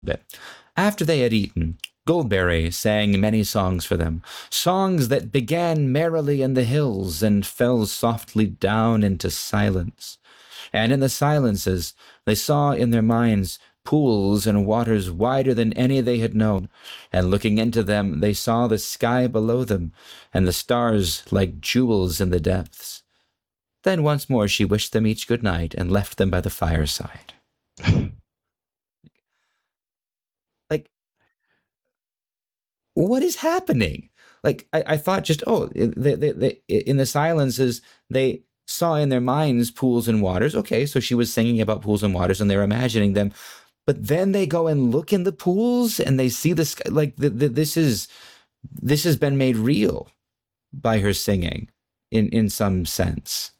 bit. After they had eaten, Goldberry sang many songs for them, songs that began merrily in the hills and fell softly down into silence. And in the silences, they saw in their minds pools and waters wider than any they had known, and looking into them, they saw the sky below them, and the stars like jewels in the depths. Then once more she wished them each good night and left them by the fireside. Like, what is happening? Like, I thought just, they, in the silences, they saw in their minds pools and waters. Okay, so she was singing about pools and waters and they're imagining them. But then they go and look in the pools and they see the sky. Like, this has been made real by her singing in some sense.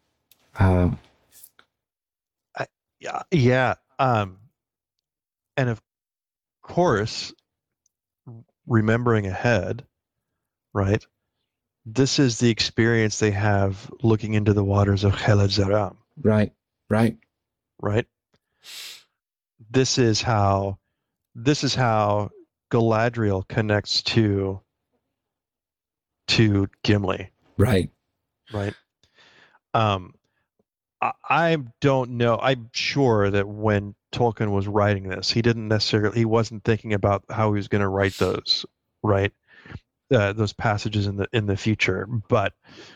Yeah. And of course, remembering ahead, right? This is the experience they have looking into the waters of Kheled Zaram. Right. Right. This is how Galadriel connects to Gimli. Right. I don't know. I'm sure that when Tolkien was writing this, he wasn't thinking about how he was going to write those, right? Those passages in the future. But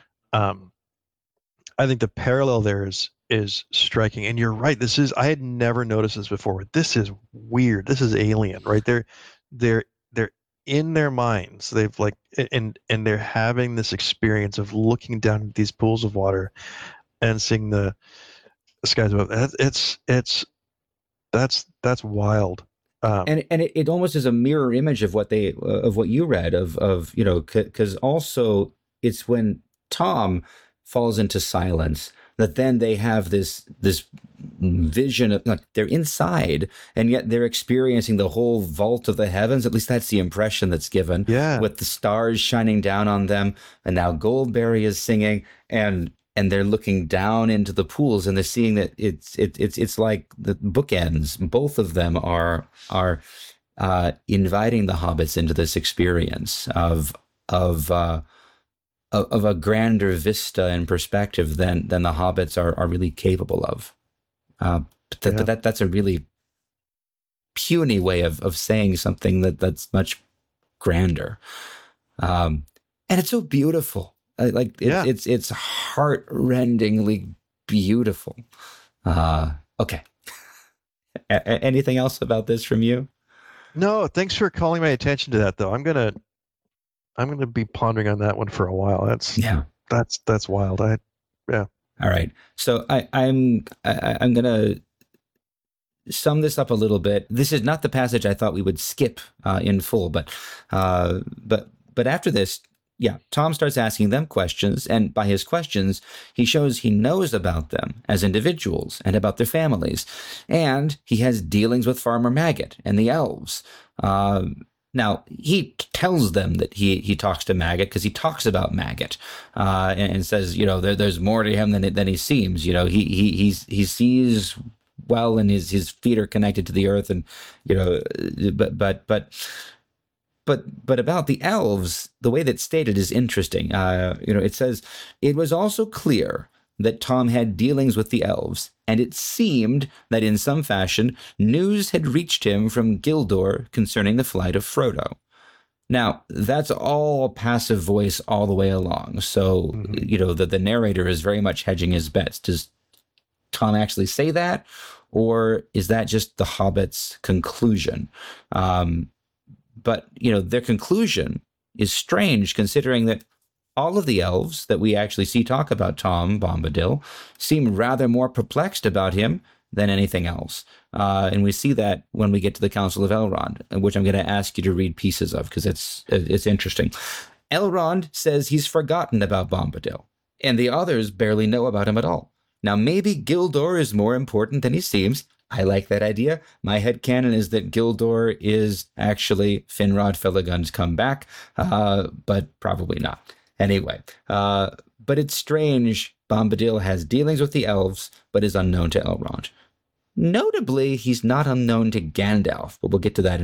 I think the parallel there is striking. And you're right. I had never noticed this before. This is weird. This is alien, right? They're in their minds. They've and they're having this experience of looking down at these pools of water and seeing the skies above. That's wild. And it almost is a mirror image of what you read of because also it's when Tom falls into silence that then they have this vision of, like, they're inside and yet they're experiencing the whole vault of the heavens. At least that's the impression that's given. Yeah. With the stars shining down on them, and now Goldberry is singing, and they're looking down into the pools and they're seeing that it's like the bookends. Both of them are inviting the hobbits into this experience of a grander vista and perspective than the hobbits are really capable of. That's a really puny way of saying something that's much grander. And it's so beautiful. It's heart-rendingly beautiful. Okay. Anything else about this from you? No, thanks for calling my attention to that, though. I'm gonna be pondering on that one for a while. That's wild. All right. So I'm gonna sum this up a little bit. This is not the passage I thought we would skip in full, but after this, Tom starts asking them questions, and by his questions, he shows he knows about them as individuals and about their families, and he has dealings with Farmer Maggot and the elves. Now, he tells them that he talks to Maggot because he talks about Maggot and says, there's more to him than he seems. He sees well, and his feet are connected to the earth, and but about the elves, the way that's stated is interesting. It says, it was also clear that Tom had dealings with the elves, and it seemed that in some fashion news had reached him from Gildor concerning the flight of Frodo. Now, that's all passive voice all the way along. So, the narrator is very much hedging his bets. Does Tom actually say that? Or is that just the Hobbit's conclusion? But, their conclusion is strange, considering that all of the elves that we actually see talk about Tom Bombadil seem rather more perplexed about him than anything else. And we see that when we get to the Council of Elrond, which I'm going to ask you to read pieces of because it's interesting. Elrond says he's forgotten about Bombadil, and the others barely know about him at all. Now, maybe Gildor is more important than he seems. I like that idea. My headcanon is that Gildor is actually Finrod Filigund's comeback, but probably not. Anyway, but it's strange. Bombadil has dealings with the elves, but is unknown to Elrond. Notably, he's not unknown to Gandalf, but we'll get to that